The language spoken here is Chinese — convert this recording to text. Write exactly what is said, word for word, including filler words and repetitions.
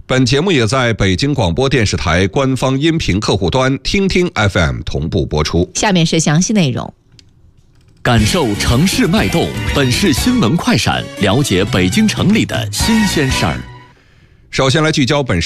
本节目也在北京广播电视台官方音频客户端听听 F M 同步播出。 下面是详细内容。 感受城市脉动，本市新闻快闪，了解北京城里的新鲜事儿。 首先来聚焦本市